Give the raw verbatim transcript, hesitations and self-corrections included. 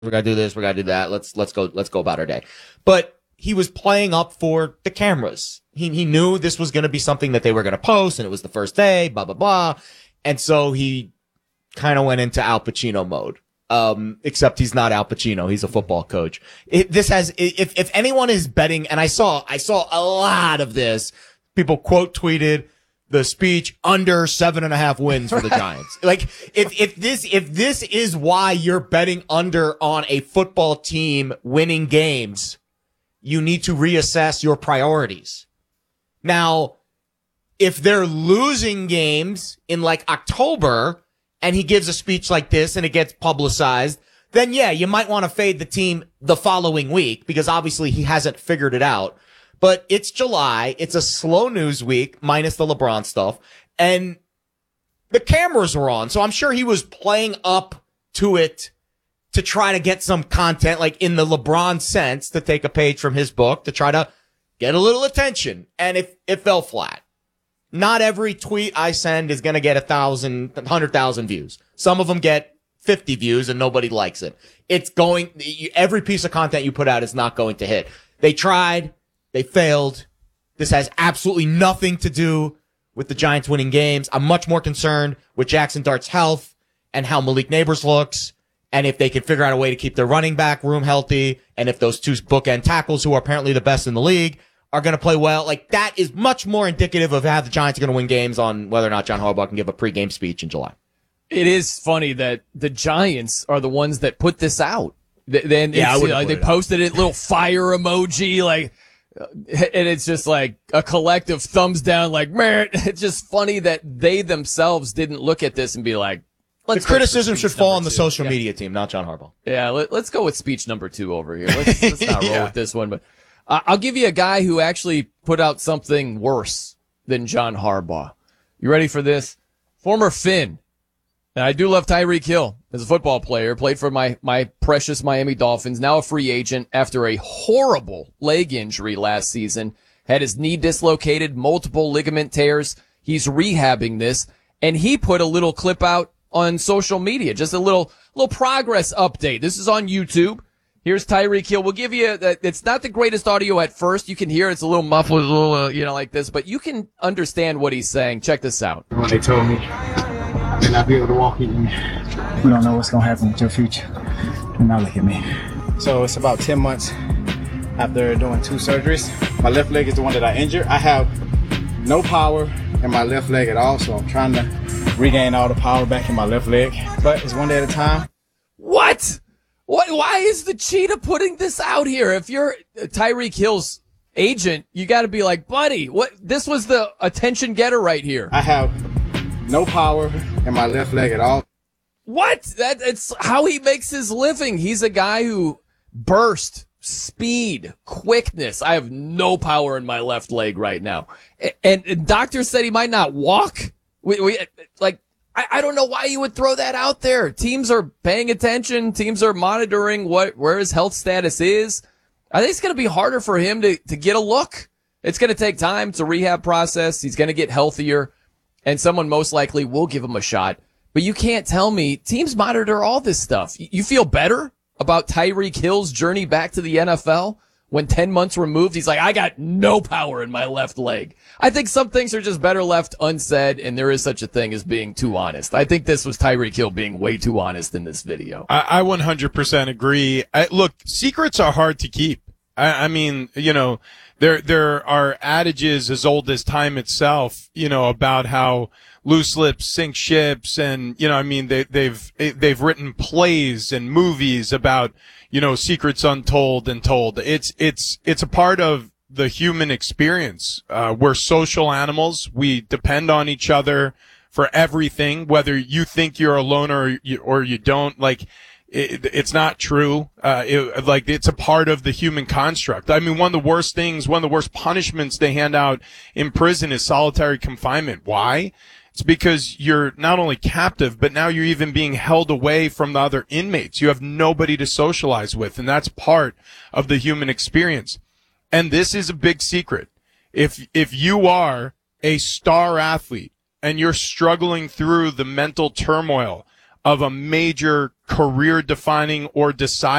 we gotta do this, we gotta do that. Let's let's go let's go about our day. But he was playing up for the cameras. He he knew this was gonna be something that they were gonna post, and it was the first day, blah blah blah. And so he kind of went into Al Pacino mode. Um, except he's not Al Pacino. He's a football coach. It, this has, if, if anyone is betting, and I saw, I saw a lot of this, people quote tweeted the speech under seven and a half wins for the Giants. Like, if, if this, if this is why you're betting under on a football team winning games, you need to reassess your priorities. Now, if they're losing games in like October, and he gives a speech like this and it gets publicized, then yeah, you might want to fade the team the following week because obviously he hasn't figured it out. But it's July. It's a slow news week minus the LeBron stuff. And the cameras were on. So I'm sure he was playing up to it to try to get some content, like in the LeBron sense, to take a page from his book to try to get a little attention. And if it fell flat. Not every tweet I send is going to get a thousand, a hundred thousand views. Some of them get fifty views and nobody likes it. It's going, every piece of content you put out is not going to hit. They tried. They failed. This has absolutely nothing to do with the Giants winning games. I'm much more concerned with Jackson Dart's health and how Malik Neighbors looks. And if they can figure out a way to keep their running back room healthy. And if those two bookend tackles who are apparently the best in the league are going to play well. Like, that is much more indicative of how the Giants are going to win games on whether or not John Harbaugh can give a pregame speech in July. It is funny that the Giants are the ones that put this out. Then yeah, you know, they it posted it, little fire emoji, like, and it's just like a collective thumbs down, like, man. It's just funny that they themselves didn't look at this and be like, let's the criticism should fall on the two. social yeah. media team, not John Harbaugh. Yeah, let, let's go with speech number two over here. Let's, let's not roll yeah. with this one, but. I'll give you a guy who actually put out something worse than John Harbaugh. You ready for this? Former Finn. And I do love Tyreek Hill as a football player. Played for my, my precious Miami Dolphins. Now a free agent after a horrible leg injury last season. Had his knee dislocated, multiple ligament tears. He's rehabbing this. And he put a little clip out on social media. Just a little, little progress update. This is on YouTube. Here's Tyreek Hill. We'll give you, a, it's not the greatest audio at first. You can hear it's a little muffled, a little, uh, you know, like this, but you can understand what he's saying. Check this out. When they told me I may not be able to walk again, you don't know what's going to happen with your future. And now look at me. So it's about ten months after doing two surgeries. My left leg is the one that I injured. I have no power in my left leg at all, so I'm trying to regain all the power back in my left leg. But it's one day at a time. What? What? Why is the cheetah putting this out here? If you're Tyreek Hill's agent, you got to be like, buddy, what? This was the attention getter right here. I have no power in my left leg at all. What? That it's how he makes his living. He's a guy who burst, speed, quickness. I have no power in my left leg right now, and, and doctors said he might not walk. We, we like. I, I don't know why you would throw that out there. Teams are paying attention. Teams are monitoring what where his health status is. I think it's going to be harder for him to, to get a look. It's going to take time. It's a rehab process. He's going to get healthier, and someone most likely will give him a shot. But you can't tell me teams monitor all this stuff. You feel better about Tyreek Hill's journey back to the N F L when ten months removed, he's like, I got no power in my left leg. I think some things are just better left unsaid, and there is such a thing as being too honest. I think this was Tyreek Hill being way too honest in this video. I, I one hundred percent agree. I, look, secrets are hard to keep. I, I mean, you know, there there are adages as old as time itself, you know, about how loose lips sink ships, and you know, I mean, they, they've they've written plays and movies about, you know, secrets untold and told. It's it's it's a part of the human experience. Uh, we're social animals. We depend on each other for everything, whether you think you're alone or you, or you don't. Like, it, it's not true. Uh, it, like, it's a part of the human construct. I mean, one of the worst things, one of the worst punishments they hand out in prison is solitary confinement. Why? It's because you're not only captive, but now you're even being held away from the other inmates. You have nobody to socialize with, and that's part of the human experience. And this is a big secret. If if you are a star athlete and you're struggling through the mental turmoil of a major career defining or deciding